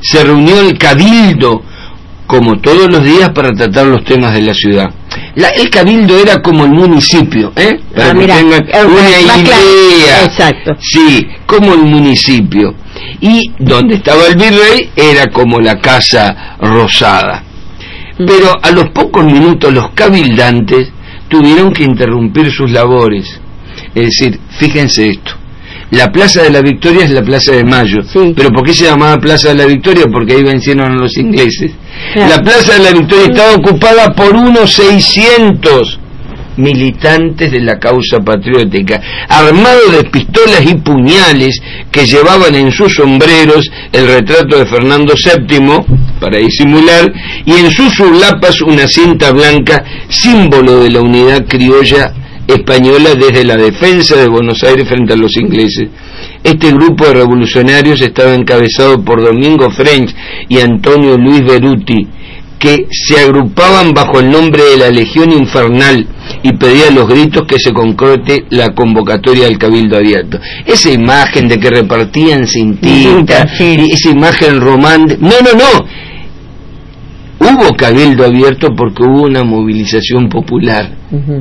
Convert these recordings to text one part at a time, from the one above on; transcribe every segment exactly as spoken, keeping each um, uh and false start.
se reunió el cabildo, como todos los días, para tratar los temas de la ciudad. La, el cabildo era como el municipio, ¿eh? Para ah, que mira, tengan una idea. Exacto. Sí, como el municipio. Y donde estaba el virrey era como la Casa Rosada. Pero a los pocos minutos los cabildantes tuvieron que interrumpir sus labores. Es decir, fíjense esto. La Plaza de la Victoria es la Plaza de Mayo. Sí. ¿Pero por qué se llamaba Plaza de la Victoria? Porque ahí vencieron a los ingleses. Claro. La Plaza de la Victoria estaba ocupada por unos seiscientos militantes de la causa patriótica, armados de pistolas y puñales, que llevaban en sus sombreros el retrato de Fernando séptimo, para disimular, y en sus solapas una cinta blanca, símbolo de la unidad criolla española desde la defensa de Buenos Aires frente a los ingleses. Este grupo de revolucionarios estaba encabezado por Domingo French y Antonio Luis Beruti, que se agrupaban bajo el nombre de la Legión Infernal y pedían los gritos que se concrete la convocatoria del Cabildo Abierto. Esa imagen de que repartían sin tinta, sí. Esa imagen romántica, no, no, no, hubo Cabildo Abierto porque hubo una movilización popular. Uh-huh.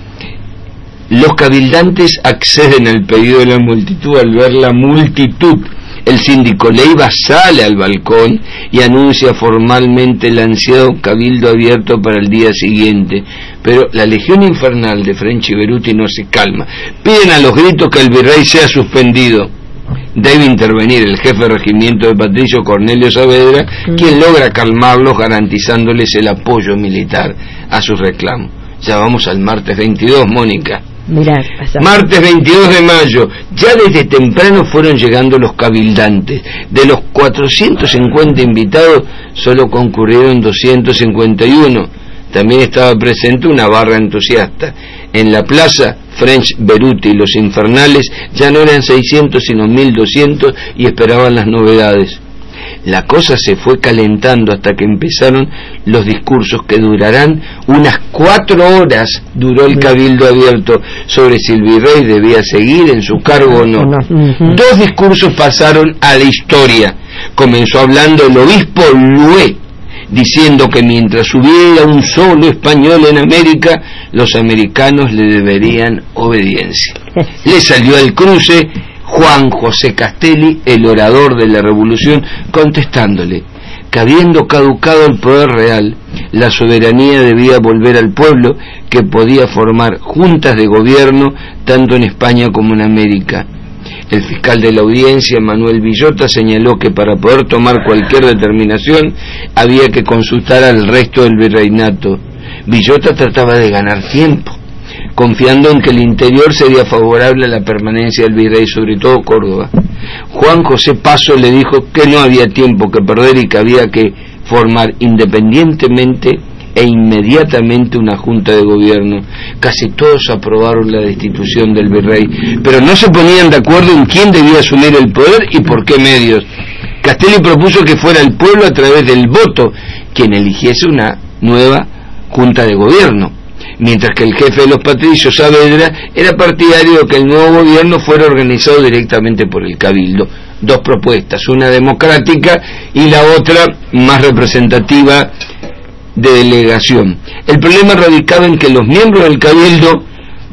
Los cabildantes acceden al pedido de la multitud. Al ver la multitud, el síndico Leiva sale al balcón y anuncia formalmente el ansiado Cabildo Abierto para el día siguiente. Pero la Legión Infernal de French y Beruti no se calma. Piden a los gritos que el virrey sea suspendido. Debe intervenir el jefe de regimiento de Patricio, Cornelio Saavedra, mm. quien logra calmarlos garantizándoles el apoyo militar a sus reclamos. Ya vamos al martes veintidós, Mónica. Mirá, martes veintidós de mayo, ya desde temprano fueron llegando los cabildantes. De los cuatrocientos cincuenta invitados, solo concurrieron doscientos cincuenta y uno. También estaba presente una barra entusiasta. En la plaza, French, Beruti y los infernales ya no eran seiscientos sino mil doscientos y esperaban las novedades. La cosa se fue calentando hasta que empezaron los discursos que durarán unas cuatro horas. Duró el Cabildo Abierto sobre si el virrey debía seguir en su cargo o no. Uh-huh. Dos discursos pasaron a la historia. Comenzó hablando el obispo Lué, diciendo que mientras hubiera un solo español en América, los americanos le deberían obediencia. Le salió al cruce Juan José Castelli, el orador de la revolución, contestándole que habiendo caducado el poder real, la soberanía debía volver al pueblo, que podía formar juntas de gobierno tanto en España como en América. El fiscal de la audiencia, Manuel Villota, señaló que para poder tomar cualquier determinación había que consultar al resto del virreinato. Villota trataba de ganar tiempo, confiando en que el interior sería favorable a la permanencia del virrey, sobre todo Córdoba. Juan José Paso le dijo que no había tiempo que perder y que había que formar independientemente e inmediatamente una junta de gobierno. Casi todos aprobaron la destitución del virrey, pero no se ponían de acuerdo en quién debía asumir el poder y por qué medios. Castelli propuso que fuera el pueblo a través del voto quien eligiese una nueva junta de gobierno, mientras que el jefe de los patricios, Saavedra, era partidario de que el nuevo gobierno fuera organizado directamente por el Cabildo. Dos propuestas, una democrática y la otra más representativa de delegación. El problema radicaba en que los miembros del Cabildo,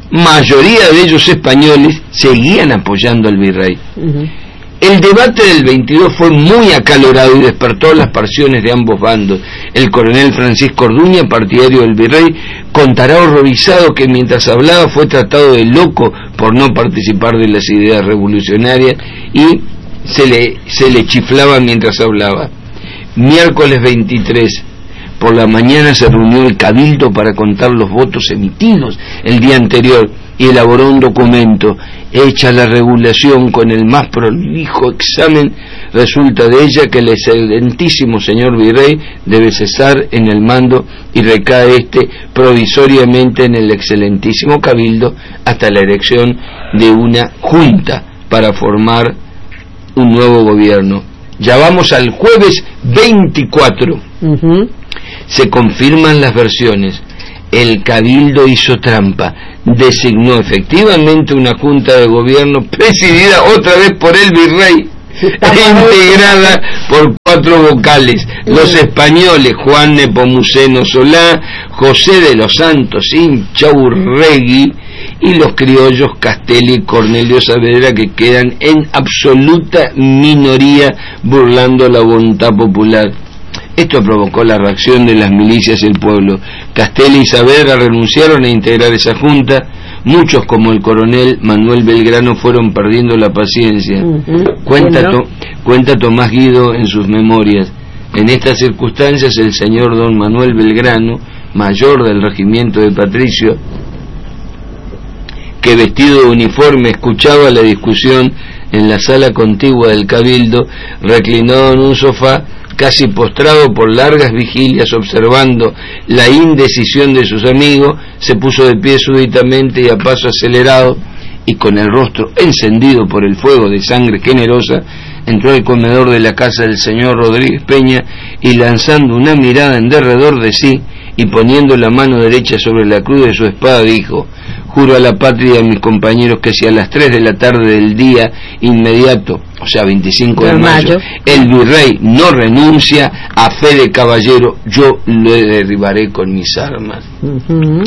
mayoría de ellos españoles, seguían apoyando al virrey. Uh-huh. El debate del veintidós fue muy acalorado y despertó las pasiones de ambos bandos. El coronel Francisco Orduña, partidario del virrey, contará horrorizado que mientras hablaba fue tratado de loco por no participar de las ideas revolucionarias y se le, se le chiflaba mientras hablaba. Miércoles veintitrés, por la mañana se reunió el Cabildo para contar los votos emitidos el día anterior y elaboró un documento. Hecha la regulación con el más prolijo examen, resulta de ella que el excelentísimo señor virrey debe cesar en el mando y recae este provisoriamente en el excelentísimo Cabildo hasta la elección de una junta para formar un nuevo gobierno. Ya vamos al jueves veinticuatro. Uh-huh. Se confirman las versiones. El Cabildo hizo trampa, designó efectivamente una junta de gobierno presidida otra vez por el virrey, integrada por cuatro vocales, los españoles Juan Nepomuceno Solá, José de los Santos Inchaurregui, y los criollos Castelli y Cornelio Saavedra, que quedan en absoluta minoría burlando la voluntad popular. Esto provocó la reacción de las milicias y el pueblo. Castelli y Saavedra renunciaron a integrar esa junta. Muchos, como el coronel Manuel Belgrano, fueron perdiendo la paciencia. Uh-huh. Cuenta, bueno. to, cuenta Tomás Guido en sus memorias: en estas circunstancias el señor don Manuel Belgrano, mayor del regimiento de Patricio, que vestido de uniforme escuchaba la discusión en la sala contigua del Cabildo, reclinado en un sofá, casi postrado por largas vigilias, observando la indecisión de sus amigos, se puso de pie súbitamente y a paso acelerado, y con el rostro encendido por el fuego de sangre generosa, entró al comedor de la casa del señor Rodríguez Peña, y lanzando una mirada en derredor de sí, y poniendo la mano derecha sobre la cruz de su espada, dijo: juro a la patria y a mis compañeros que si a las tres de la tarde del día inmediato, o sea veinticinco de mayo, el virrey no renuncia a fe de caballero, yo lo derribaré con mis armas. Uh-huh.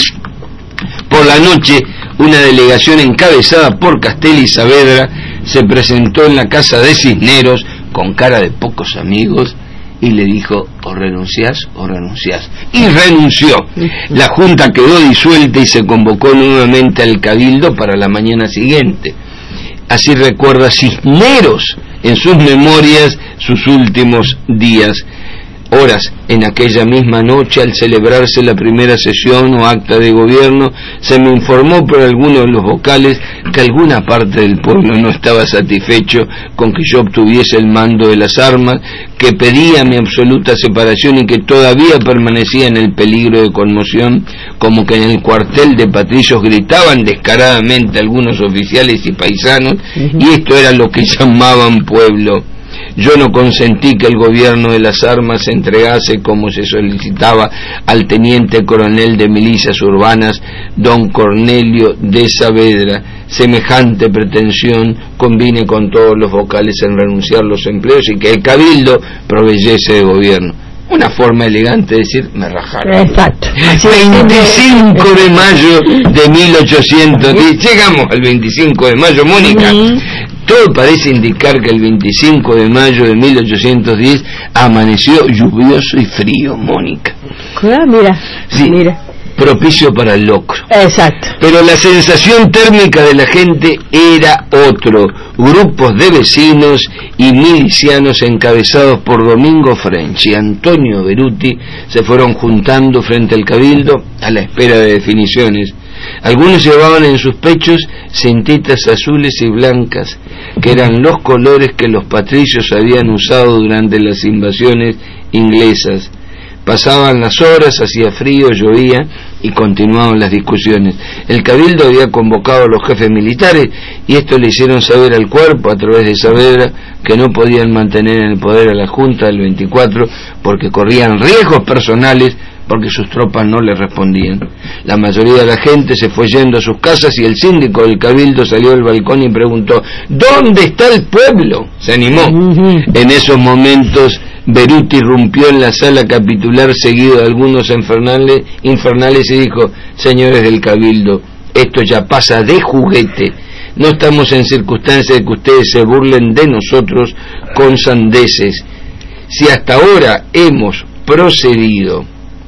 Por la noche, una delegación encabezada por Castelli y Saavedra se presentó en la casa de Cisneros con cara de pocos amigos y le dijo: o renunciás o renunciás. Y renunció. La junta quedó disuelta y se convocó nuevamente al Cabildo para la mañana siguiente. Así recuerda Cisneros en sus memorias sus últimos días. Horas en aquella misma noche, al celebrarse la primera sesión o acta de gobierno, se me informó por alguno de los vocales que alguna parte del pueblo no estaba satisfecho con que yo obtuviese el mando de las armas, que pedía mi absoluta separación y que todavía permanecía en el peligro de conmoción, como que en el cuartel de Patricios gritaban descaradamente algunos oficiales y paisanos, uh-huh. y esto era lo que llamaban pueblo. Yo no consentí que el gobierno de las armas se entregase, como se solicitaba, al teniente coronel de milicias urbanas, don Cornelio de Saavedra. Semejante pretensión convine con todos los vocales en renunciar los empleos y que el Cabildo proveyese de gobierno. Una forma elegante de decir: me rajaron. Exacto. veinticinco de mayo de mil ochocientos diez. Llegamos al veinticinco de mayo, Mónica. Uh-huh. Todo parece indicar que el veinticinco de mayo de mil ochocientos diez amaneció lluvioso y frío, Mónica. Ah, mira, sí, mira. Propicio para el locro. Exacto. Pero la sensación térmica de la gente era otro. Grupos de vecinos y milicianos encabezados por Domingo French y Antonio Beruti se fueron juntando frente al Cabildo a la espera de definiciones. Algunos llevaban en sus pechos cintitas azules y blancas, que eran los colores que los patricios habían usado durante las invasiones inglesas. Pasaban las horas, hacía frío, llovía y continuaban las discusiones. El Cabildo había convocado a los jefes militares y esto le hicieron saber al cuerpo, a través de Saavedra, que no podían mantener en el poder a la Junta del veinticuatro porque corrían riesgos personales, porque sus tropas no le respondían. La mayoría de la gente se fue yendo a sus casas y el síndico del Cabildo salió del balcón y preguntó: ¿dónde está el pueblo? Se animó. Uh-huh. En esos momentos Beruti irrumpió en la sala capitular seguido de algunos infernales, infernales y dijo: señores del Cabildo, esto ya pasa de juguete. No estamos en circunstancias de que ustedes se burlen de nosotros con sandeces. Si hasta ahora hemos procedido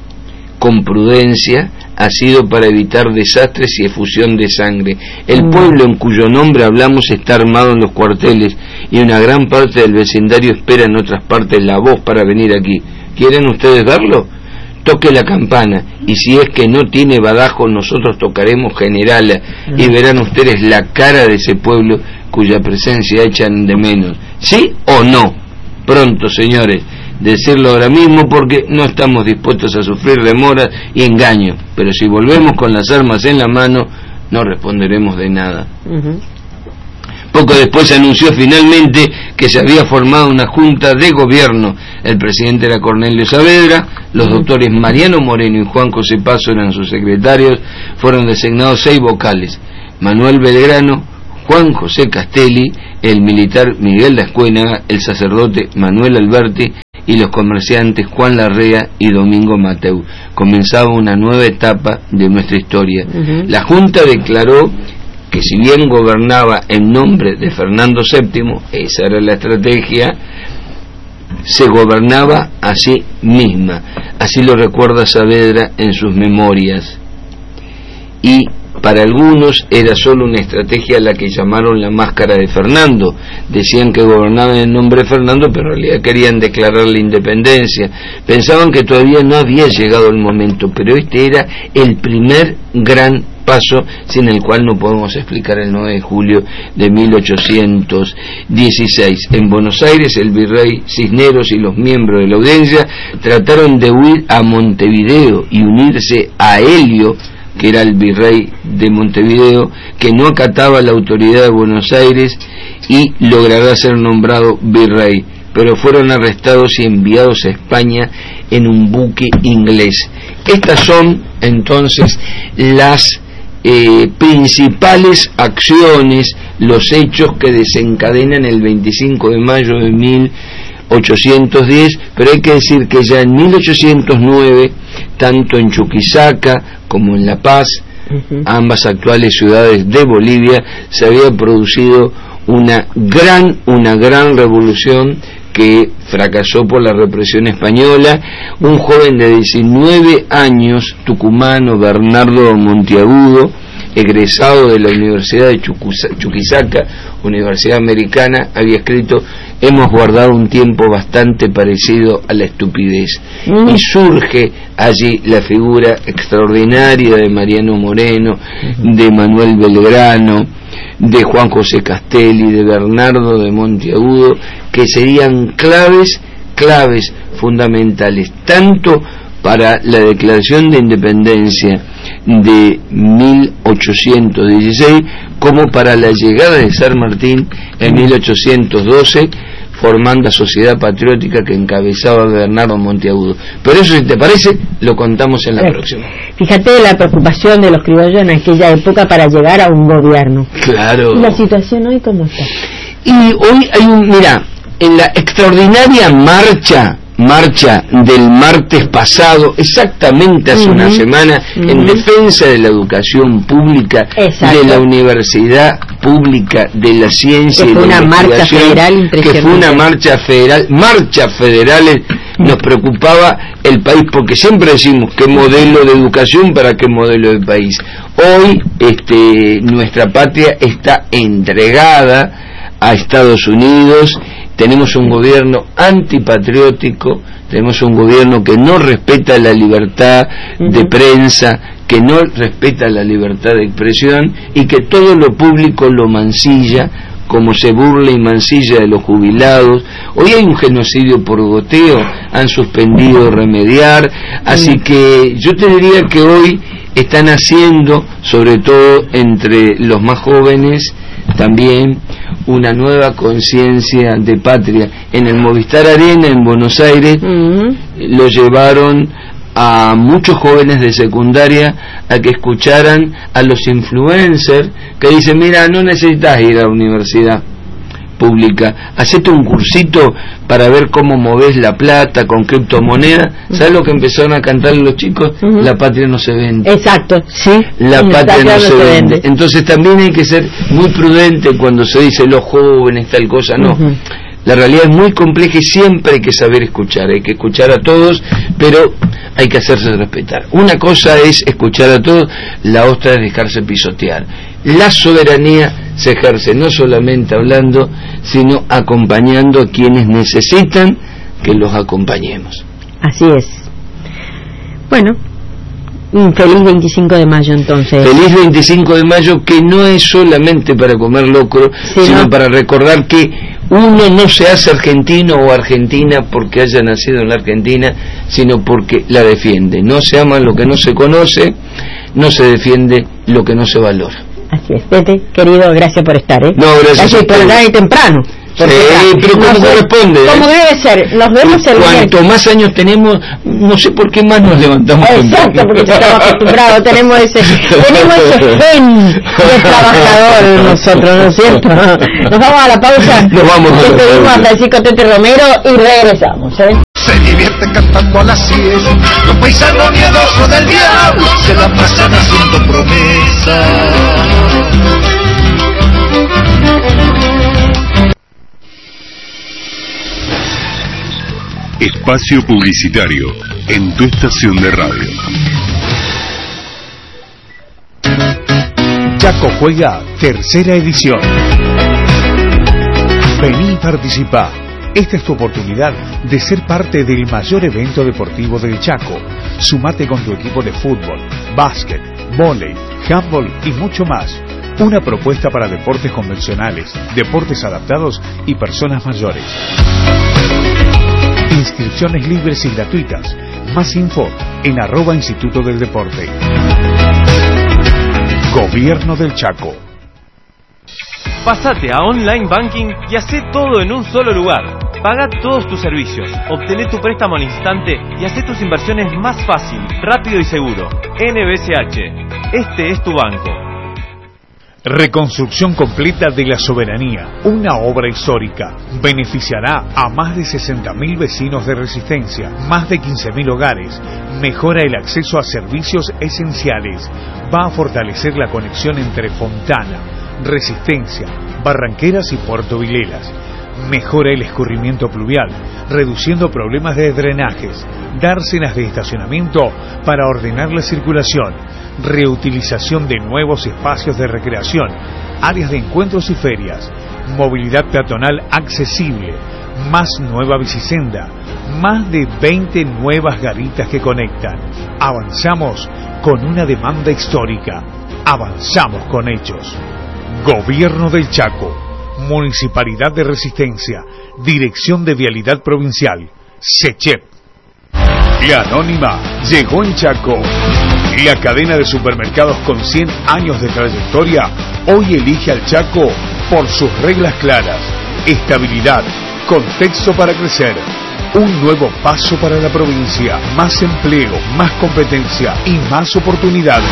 con prudencia, ha sido para evitar desastres y efusión de sangre. El mm. pueblo en cuyo nombre hablamos está armado en los cuarteles y una gran parte del vecindario espera en otras partes la voz para venir aquí. ¿Quieren ustedes verlo? Toque la campana, y si es que no tiene badajo, nosotros tocaremos generala, mm. y verán ustedes la cara de ese pueblo cuya presencia echan de menos. ¿Sí o no? Pronto, señores, decirlo ahora mismo, porque no estamos dispuestos a sufrir demoras y engaños, pero si volvemos con las armas en la mano no responderemos de nada. Uh-huh. Poco después se anunció finalmente que se había formado una junta de gobierno. El presidente era Cornelio Saavedra, los uh-huh. doctores Mariano Moreno y Juan José Paso eran sus secretarios. Fueron designados seis vocales: Manuel Belgrano, Juan José Castelli, el militar Miguel Lascuénaga, el sacerdote Manuel Alberti y los comerciantes Juan Larrea y Domingo Mateu. Comenzaba una nueva etapa de nuestra historia. Uh-huh. La Junta declaró que si bien gobernaba en nombre de Fernando séptimo, esa era la estrategia, se gobernaba a sí misma. Así lo recuerda Saavedra en sus memorias. Y para algunos era solo una estrategia a la que llamaron la máscara de Fernando. Decían que gobernaban en nombre de Fernando, pero en realidad querían declarar la independencia. Pensaban que todavía no había llegado el momento, pero este era el primer gran paso sin el cual no podemos explicar el nueve de julio de mil ochocientos dieciséis. En Buenos Aires, el virrey Cisneros y los miembros de la audiencia trataron de huir a Montevideo y unirse a Helio, que era el virrey de Montevideo, que no acataba la autoridad de Buenos Aires y logrará ser nombrado virrey, pero fueron arrestados y enviados a España en un buque inglés. Estas son entonces las eh, principales acciones, los hechos que desencadenan el veinticinco de mayo de mil ochocientos diez, pero hay que decir que ya en mil ochocientos nueve, tanto en Chuquisaca como en La Paz, uh-huh. ambas actuales ciudades de Bolivia, se había producido una gran, una gran revolución que fracasó por la represión española. Un joven de diecinueve años, tucumano, Bernardo Monteagudo, egresado de la Universidad de Chuquisaca, Universidad Americana, había escrito: hemos guardado un tiempo bastante parecido a la estupidez. Mm. Y surge allí la figura extraordinaria de Mariano Moreno, mm. de Manuel Belgrano, de Juan José Castelli, de Bernardo de Monteagudo, que serían claves, claves fundamentales, tanto para la declaración de independencia de mil ochocientos dieciséis como para la llegada de San Martín en mil ochocientos doce, formando la Sociedad Patriótica que encabezaba Bernardo Monteagudo. Pero eso, si te parece, lo contamos en la Pero, próxima. Fíjate la preocupación de los criollos en aquella época para llegar a un gobierno. Claro. ¿Y la situación hoy cómo está? Y hoy hay un, mira, en la extraordinaria marcha marcha del martes pasado, exactamente hace uh-huh. una semana, uh-huh. en defensa de la educación pública, Exacto. de la universidad pública, de la ciencia que y fue de la una marcha federal que fue una marcha federal, marchas federales. Nos preocupaba el país, porque siempre decimos qué modelo de educación para qué modelo de país. Hoy este, nuestra patria está entregada a Estados Unidos. Tenemos un gobierno antipatriótico, tenemos un gobierno que no respeta la libertad uh-huh. de prensa, que no respeta la libertad de expresión y que todo lo público lo mancilla, como se burla y mancilla de los jubilados. Hoy hay un genocidio por goteo, han suspendido remediar, así que yo te diría que hoy están haciendo, sobre todo entre los más jóvenes, también una nueva conciencia de patria. En el Movistar Arena en Buenos Aires uh-huh. lo llevaron a muchos jóvenes de secundaria a que escucharan a los influencers que dicen: mira, no necesitas ir a la universidad pública, hacete un cursito para ver cómo movés la plata con criptomonedas. ¿Sabes lo que empezaron a cantar los chicos? Uh-huh. La patria no se vende. Exacto, sí. La sí, patria no, no se, se vende. vende. Entonces también hay que ser muy prudente cuando se dice los jóvenes, tal cosa, no. Uh-huh. La realidad es muy compleja y siempre hay que saber escuchar, hay que escuchar a todos, pero hay que hacerse respetar. Una cosa es escuchar a todos, la otra es dejarse pisotear. La soberanía se ejerce no solamente hablando, sino acompañando a quienes necesitan que los acompañemos. Así es. Bueno, un feliz veinticinco de mayo entonces. Feliz veinticinco de mayo, que no es solamente para comer locro, sí, sino no. para recordar que uno no se hace argentino o argentina porque haya nacido en la Argentina, sino porque la defiende. No se ama lo que no se conoce, no se defiende lo que no se valora. Así es, Tete, querido, gracias por estar, ¿eh? No, gracias, gracias por estar ahí temprano. Sí, pero como no, corresponde. Como ¿eh? debe ser, nos vemos el Cuanto más años tenemos, no sé por qué más nos levantamos. Exacto, porque estamos acostumbrados, tenemos ese, tenemos ese gen de trabajador nosotros, ¿no es cierto? Nos vamos a la pausa. Nos vamos a la pausa. Despedimos a Francisco Tete Romero y regresamos, ¿eh? despierte cantando a las siesta. Los paisanos miedosos del diablo se la pasan haciendo promesas. Espacio publicitario en tu estación de radio. Chaco Juega, tercera edición. Vení y participá. Esta es tu oportunidad de ser parte del mayor evento deportivo del Chaco. Sumate con tu equipo de fútbol, básquet, vóley, handball y mucho más. Una propuesta para deportes convencionales, deportes adaptados y personas mayores. Inscripciones libres y gratuitas. Más info en arroba Instituto del Deporte. Gobierno del Chaco. Pasate a Online Banking y hacé todo en un solo lugar. Paga todos tus servicios, obtené tu préstamo al instante y hacé tus inversiones más fácil, rápido y seguro. N B C H, este es tu banco. Reconstrucción completa de la Soberanía, una obra histórica. Beneficiará a más de sesenta mil vecinos de Resistencia, más de quince mil hogares. Mejora el acceso a servicios esenciales. Va a fortalecer la conexión entre Fontana, Resistencia, Barranqueras y Puerto Vilelas. Mejora el escurrimiento pluvial, reduciendo problemas de drenajes. Dársenas de estacionamiento para ordenar la circulación. Reutilización de nuevos espacios de recreación, áreas de encuentros y ferias, movilidad peatonal accesible, más nueva bicisenda, más de veinte nuevas garitas que conectan. Avanzamos con una demanda histórica, avanzamos con hechos. Gobierno del Chaco, Municipalidad de Resistencia, Dirección de Vialidad Provincial, SECHEP. La Anónima llegó en Chaco. La cadena de supermercados con cien años de trayectoria hoy elige al Chaco por sus reglas claras, estabilidad, contexto para crecer, un nuevo paso para la provincia, más empleo, más competencia y más oportunidades.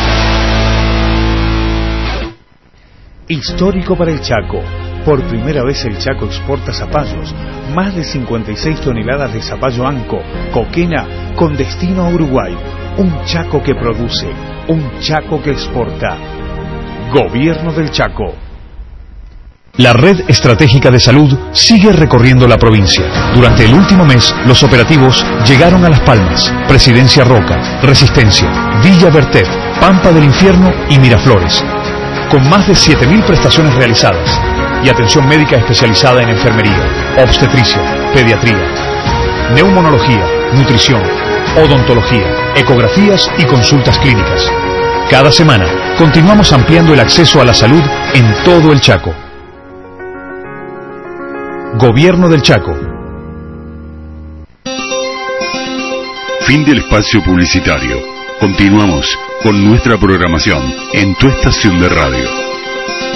Histórico para el Chaco. Por primera vez el Chaco exporta zapallos, más de cincuenta y seis toneladas de zapallo anco, coquena, con destino a Uruguay. Un Chaco que produce, un Chaco que exporta. Gobierno del Chaco. La Red Estratégica de Salud sigue recorriendo la provincia. Durante el último mes, los operativos llegaron a Las Palmas, Presidencia Roca, Resistencia, Villa Bertet, Pampa del Infierno y Miraflores. Con más de siete mil prestaciones realizadas y atención médica especializada en enfermería, obstetricia, pediatría, neumonología, nutrición, odontología, ecografías y consultas clínicas. Cada semana continuamos ampliando el acceso a la salud en todo el Chaco. Gobierno del Chaco. Fin del espacio publicitario. Continuamos con nuestra programación en tu estación de radio.